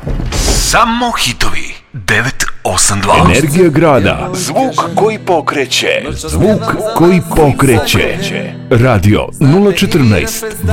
Samo hitovi 982. Energija grada. Zvuk koji pokreće. Zvuk koji pokreće. Radio 014